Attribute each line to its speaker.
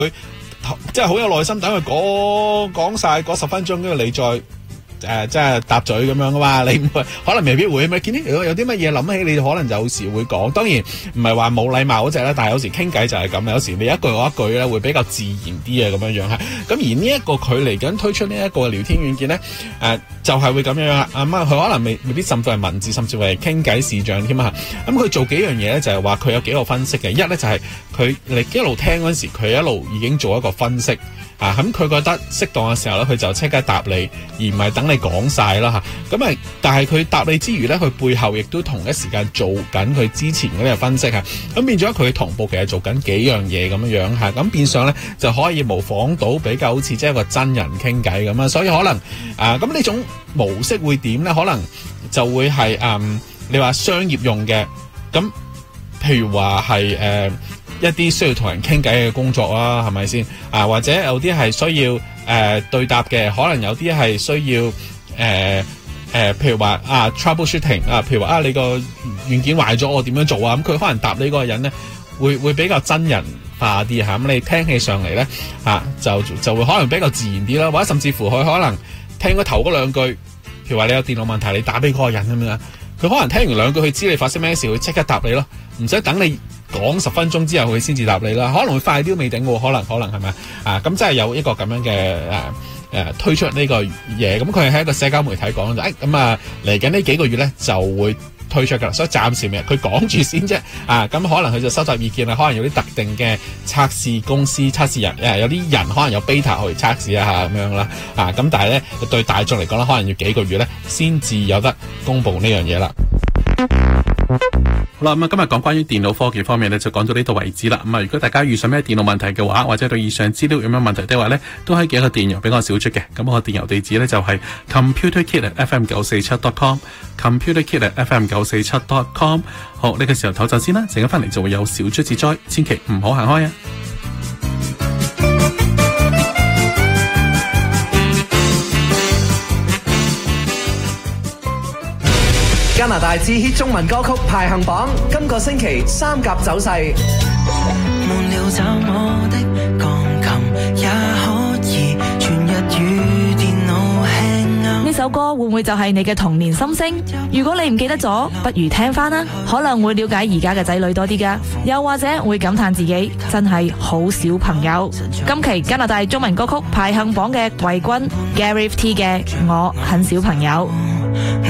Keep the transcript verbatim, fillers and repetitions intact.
Speaker 1: 即係好有耐心等佢講講晒嗰十分鐘，跟住你再誒、呃、即係搭嘴咁樣噶嘛，你唔會可能未必會，咪見啲有啲乜嘢諗起，你可能有時會講。當然唔係話冇禮貌嗰隻啦，但係有時傾偈就係咁，有時你一句我一句咧會比較自然啲啊咁樣樣嚇。咁而呢一個佢嚟緊推出呢一個聊天軟件咧，誒、呃、就係、是、會咁樣啦。咁啊佢可能未未必甚至係文字，甚至係傾偈視像添啊。咁佢做幾樣嘢咧，就係話佢有幾個分析嘅。一咧就係佢你一路聽嗰陣時，佢一路已經做一個分析。啊，咁佢覺得適當嘅時候咧，佢就即刻答你，而唔係等你講晒啦嚇。咁啊，但係佢答你之餘咧，佢背後亦都同一時間做緊佢之前嗰啲分析嚇。咁變咗佢同步其實做緊幾樣嘢咁樣樣嚇。咁變相咧就可以模仿到比較好似即係一個真人傾偈咁啊。所以可能啊，咁呢種模式會點咧？可能就會係嗯，你話商業用嘅，咁譬如話係誒。一啲需要同人傾偈嘅工作啦，係咪先啊？或者有啲係需要誒、呃、對答嘅，可能有啲係需要誒誒、呃呃，譬如話啊 troubleshooting 啊，譬如話啊你個軟件壞咗，我點樣做啊？咁佢可能答你嗰個人咧，會會比較真人化啲嚇。咁、啊、你聽起上嚟咧嚇，就就會可能比較自然啲啦。或者甚至乎佢可能聽個頭嗰兩句，譬如話你有電腦問題，你打俾嗰個人咁樣，佢可能聽完兩句，佢知你發生咩事，佢即刻答你咯，唔使等你講十分鐘之後佢先至答你啦，可能會快啲都未定喎，可能可能係咪啊？咁真係有一個咁樣嘅誒誒推出呢個嘢，咁佢係喺一個社交媒體講就誒咁啊嚟緊呢幾個月咧就會推出㗎啦，所以暫時未佢講住先啫啊！咁可能佢就收集意見啦，可能有啲特定嘅測試公司測試人誒，有啲人可能有 beta 去測試一下咁樣啦啊！咁但係咧對大眾嚟講咧，可能要幾個月咧先至有得公佈呢樣嘢啦。好啦，咁啊，今日講關於電腦科技方面咧，就講到呢度為止啦。咁啊，如果大家遇上咩電腦問題嘅話，或者對以上資料有咩問題的話咧，都可以寄一個電郵俾我小出嘅。咁我嘅電郵地址咧就係 computerkit at f m 九四七 dot com，computerkit at f m 九四七 dot com。好，呢、這個時候唞陣先啦，陣間翻嚟就會有小出自災，千祈唔好行開啊！
Speaker 2: 加拿大致 hit 中文歌曲排行榜，今個星期三甲走勢。
Speaker 3: 悶了找我的鋼琴也可以全日與電腦輕啱。
Speaker 4: 呢首歌會唔會就係你嘅童年心聲？如果你唔記得咗，不如聽翻啦，可能會了解而家嘅仔女多啲噶，又或者會感嘆自己真係好小朋友。今期加拿大中文歌曲排行榜嘅季軍 Gareth T 嘅《我很小朋友》。